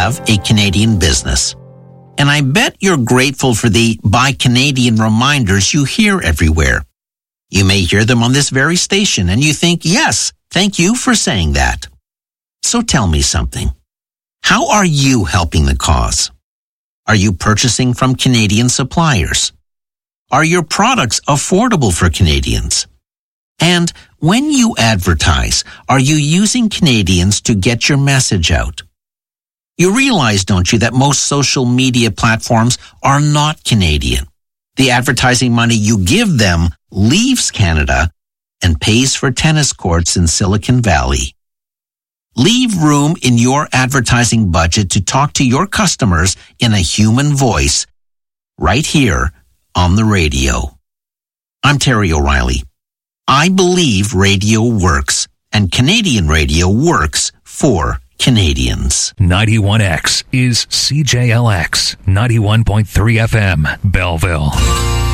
have a Canadian business. And I bet you're grateful for the Buy Canadian reminders you hear everywhere. You may hear them on this very station and you think, yes, thank you for saying that. So tell me something. How are you helping the cause? Are you purchasing from Canadian suppliers? Are your products affordable for Canadians? And when you advertise, are you using Canadians to get your message out? You realize, don't you, that most social media platforms are not Canadian. The advertising money you give them leaves Canada and pays for tennis courts in Silicon Valley. Leave room in your advertising budget to talk to your customers in a human voice right here on the radio. I'm Terry O'Reilly. I believe radio works, and Canadian radio works for Canadians. 91X is CJLX, 91.3 FM, Belleville.